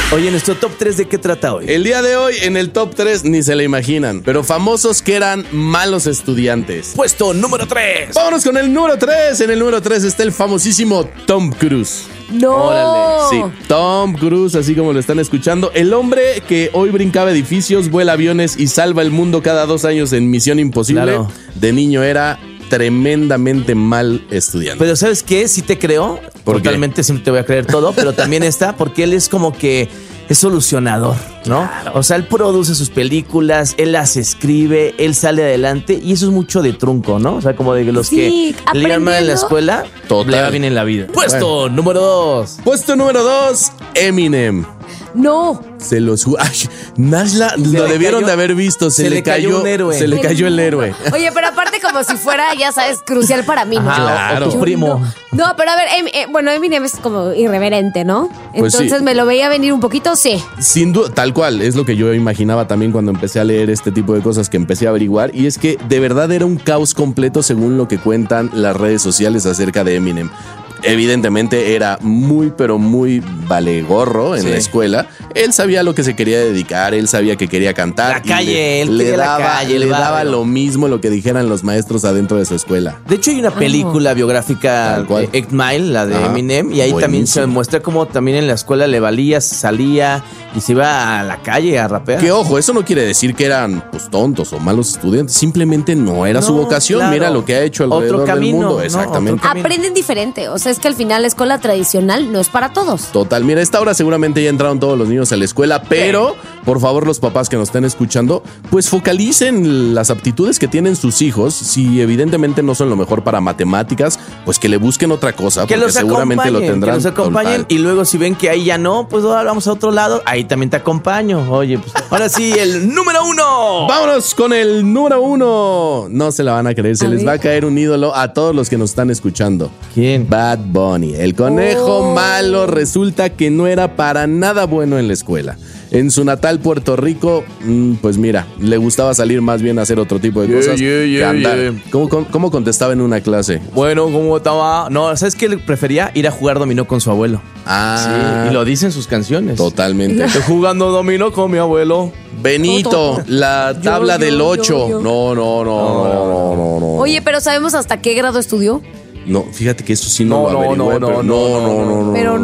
Oye, nuestro top 3, ¿de qué trata hoy? El día de hoy, en el top 3, ni se le imaginan, pero famosos que eran malos estudiantes. Puesto número 3. Vámonos con el número 3. En el número 3 está el famosísimo Tom Cruise. ¡No! Órale, Sí, Tom Cruise, así como lo están escuchando. El hombre que hoy brincaba edificios, vuela aviones y salva el mundo cada 2 años en Misión Imposible. Claro. De niño era tremendamente mal estudiante. Pero ¿sabes qué? Sí te creo. ¿Por qué? Totalmente, siempre te voy a creer todo, pero también está porque él es como que es solucionador, ¿no? O sea, él produce sus películas, él las escribe, él sale adelante y eso es mucho de trunco, ¿no? O sea, como de los Sí, que le iban mal en la aprendiendo. escuela, Total. le va bien en la vida. Puesto número 2. Puesto número 2, Eminem. ¡No! Se los... Ay, Nashla, lo le debieron cayó- de haber visto. Se le cayó un héroe. Se le cayó el héroe. Oye, pero aparte como si fuera, ya sabes, crucial para mí, ¿no? Ajá, Claro. o tu primo. No, pero a ver, bueno, Eminem es como irreverente, ¿no? Pues Entonces sí. me lo veía venir un poquito, sí. Sin duda, tal cual, es lo que yo imaginaba también cuando empecé a leer este tipo de cosas que empecé a averiguar. Y es que de verdad era un caos completo según lo que cuentan las redes sociales acerca de Eminem. Evidentemente era muy, pero muy valegorro en Sí. la escuela. Él sabía a lo que se quería dedicar, él sabía que quería cantar. La y calle, él le quería la daba, calle, el le daba barrio. lo mismo lo que dijeran los maestros adentro de su escuela. De hecho, hay una película biográfica Tal cual. de 8 Mile, la de Ajá. Eminem, y ahí también se Buenísimo. muestra cómo también en la escuela le valía, salía y se iba a la calle a rapear. Que ojo, eso no quiere decir que eran pues tontos o malos estudiantes, simplemente no era su No, vocación. claro. Mira lo que ha hecho alrededor Otro camino, del mundo. ¿no? Exactamente. Otro camino. Aprenden diferente. O sea, es que al final la escuela tradicional no es para todos. Total, mira, a esta hora seguramente ya entraron todos los niños a la escuela, pero por favor los papás que nos estén escuchando, pues focalicen las aptitudes que tienen sus hijos. Si evidentemente no son lo mejor para matemáticas, pues que le busquen otra cosa, Que porque los seguramente acompañen, lo tendrán. que los acompañen Total. y luego si ven que ahí ya no, pues ahora vamos a otro lado, ahí también te acompaño. Oye, pues ahora sí, el número 1. Vámonos con el número 1. No se la van a creer, se A les ver. va a caer un ídolo a todos los que nos están escuchando. ¿Quién? Bad Bunny, el conejo Oh. malo, resulta que no era para nada bueno en la escuela. En su natal Puerto Rico, pues mira, le gustaba salir más bien a hacer otro tipo de cosas que andar. ¿Cómo contestaba en una clase? Bueno, ¿cómo estaba? No, ¿sabes qué? Le prefería ir a jugar dominó con su abuelo. Ah, Sí, y lo dicen sus canciones. totalmente. Estoy jugando dominó con mi abuelo. Benito, la tabla del 8. yo. No. Oye, pero ¿sabemos hasta qué grado estudió? No, fíjate que eso sí no, No, lo no, averigüé, no, pero no. Pero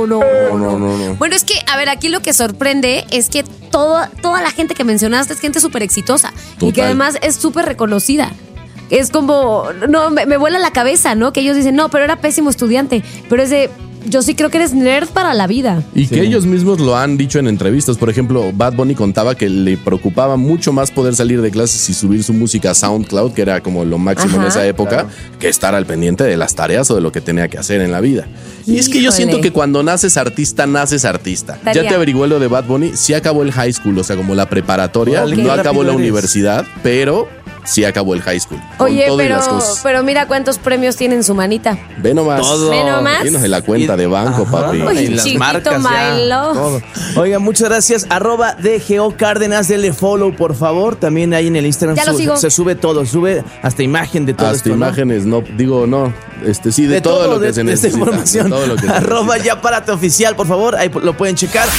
no. no. Bueno, es que, a ver, aquí lo que sorprende es que toda la gente que mencionaste es gente súper exitosa y que Total. además es súper reconocida. Es como, no, me vuela la cabeza, ¿no? Que ellos dicen, no, pero era pésimo estudiante. Pero es de, yo sí creo que eres nerd para la vida. Y Sí. que ellos mismos lo han dicho en entrevistas. Por ejemplo, Bad Bunny contaba que le preocupaba mucho más poder salir de clases y subir su música a SoundCloud, que era como lo máximo en Ajá. esa época, que estar al pendiente de las tareas o de lo que tenía que hacer en la vida. Y es que yo Híjole. siento que cuando naces artista, naces artista. Tarea. Ya te averigué lo de Bad Bunny, sí acabó el high school, o sea, como la preparatoria, Órale, no qué acabó rápido la eres. universidad, pero sí acabó el high school. Con Oye, todo y las cosas. pero mira cuántos premios tiene en su manita. Ve nomás. Todo. Ve nomás. Llenos de la cuenta de banco, Ajá. papi. Uy, Y las chiquito marcas ya, my love. todo. Oiga, muchas gracias. @DGO Cárdenas, denle follow, por favor. También ahí en el Instagram Ya lo sigo. se sube todo, sube hasta imagen de todo Hasta esto, ¿no? imágenes, no, digo, no. Sí, de todo lo que se de esta necesita. información. De todo lo que se @ necesita. ya párate oficial, por favor. Ahí lo pueden checar.